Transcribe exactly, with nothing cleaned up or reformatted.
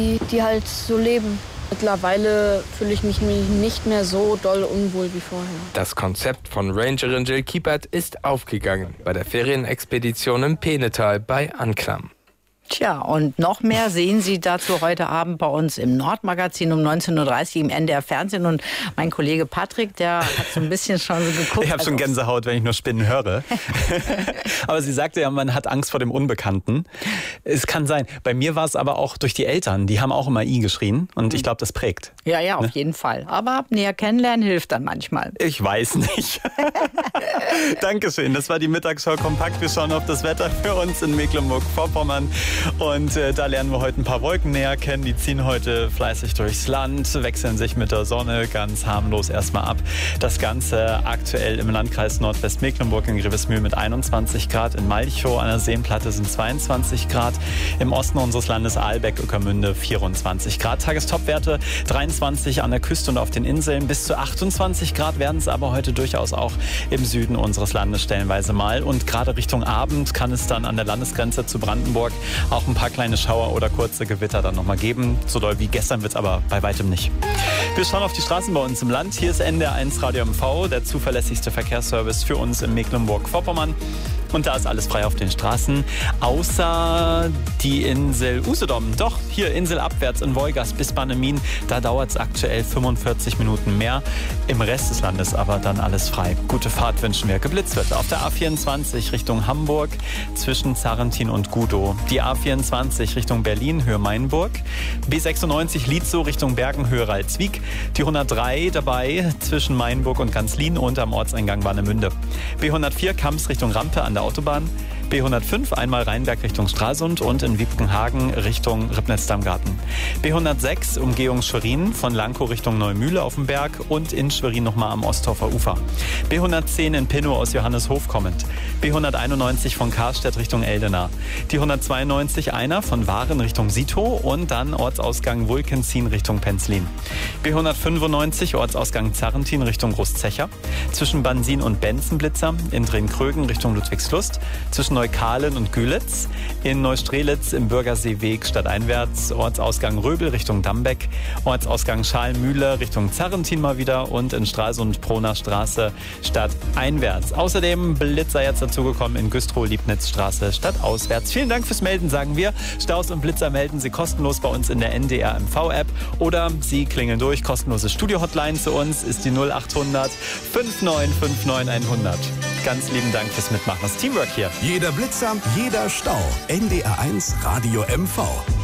die, die halt so leben. Mittlerweile fühle ich mich nicht mehr so doll unwohl wie vorher. Das Konzept von Rangerin Jill Kiepert ist aufgegangen bei der Ferienexpedition im Peenetal bei Anklam. Tja, und noch mehr sehen Sie dazu heute Abend bei uns im Nordmagazin um neunzehn Uhr dreißig im N D R Fernsehen. Und mein Kollege Patrick, der hat so ein bisschen schon so geguckt. Ich habe schon Gänsehaut, wenn ich nur Spinnen höre. Aber sie sagte ja, man hat Angst vor dem Unbekannten. Es kann sein. Bei mir war es aber auch durch die Eltern. Die haben auch immer I geschrien. Und ich glaube, das prägt. Ja, ja, auf ne? jeden Fall. Aber näher kennenlernen hilft dann manchmal. Ich weiß nicht. Dankeschön. Das war die Mittagsschau kompakt. Wir schauen auf das Wetter für uns in Mecklenburg-Vorpommern. Und äh, da lernen wir heute ein paar Wolken näher kennen. Die ziehen heute fleißig durchs Land, wechseln sich mit der Sonne ganz harmlos erstmal ab. Das Ganze aktuell im Landkreis Nordwestmecklenburg in Grevesmühl mit einundzwanzig Grad. In Malchow an der Seenplatte sind zweiundzwanzig Grad. Im Osten unseres Landes Ahlbeck-Ueckermünde vierundzwanzig Grad. Tagestopwerte dreiundzwanzig an der Küste und auf den Inseln. Bis zu achtundzwanzig Grad werden es aber heute durchaus auch im Süden unseres Landes stellenweise mal. Und gerade Richtung Abend kann es dann an der Landesgrenze zu Brandenburg auch ein paar kleine Schauer oder kurze Gewitter dann nochmal geben. So doll wie gestern wird es aber bei weitem nicht. Wir schauen auf die Straßen bei uns im Land. Hier ist N D R eins Radio M V, der zuverlässigste Verkehrsservice für uns in Mecklenburg-Vorpommern. Und da ist alles frei auf den Straßen, außer die Insel Usedom. Doch, hier inselabwärts in Wolgast bis Bannemin, da dauert es aktuell fünfundvierzig Minuten mehr. Im Rest des Landes aber dann alles frei. Gute Fahrt wünschen wir. Geblitzt wird auf der A vierundzwanzig Richtung Hamburg zwischen Zarrentin und Gudow. Die A vierundzwanzig Richtung Berlin, Höhe Mainburg. B sechsundneunzig Lietzow Richtung Bergen, Höhe Ralswiek. Die hundertdrei dabei zwischen Mainburg und Ganzlin und am Ortseingang Warnemünde. B hundertvier Kamps Richtung Rampe an der Autobahn. B hundertfünf einmal Rheinberg Richtung Stralsund und in Wiebkenhagen Richtung Ribnitz-Dammgarten. B hundertsechs Umgehung Schwerin von Lankow Richtung Neumühle auf dem Berg und in Schwerin nochmal am Osthofer Ufer. B hundertzehn in Pinnow aus Johanneshof kommend. B hunderteinundneunzig von Karstedt Richtung Eldena. Die hundertzweiundneunzig einer von Waren Richtung Sitow und dann Ortsausgang Wulkenzin Richtung Penzlin. B hundertfünfundneunzig Ortsausgang Zarrentin Richtung Großzecher. Zwischen Bansin und Benzenblitzer in Drenkrögen Richtung Ludwigslust. Zwischen Neukahlen und Gülitz, in Neustrelitz im Bürgerseeweg stadteinwärts, Ortsausgang Röbel Richtung Dambeck, Ortsausgang Schalmühle Richtung Zarrentin mal wieder und in Stralsund Proner Straße stadteinwärts. Außerdem Blitzer jetzt dazugekommen in Güstrow-Liebnitz-Straße stadtauswärts. Vielen Dank fürs Melden, sagen wir. Staus und Blitzer melden Sie kostenlos bei uns in der N D R M V-App oder Sie klingeln durch. Kostenlose Studio-Hotline zu uns ist die null achthundert neunundfünfzig neunundfünfzig hundert. Ganz lieben Dank fürs Mitmachen. Das Teamwork hier. Jeder Blitzer, jeder Stau. N D R eins Radio M V.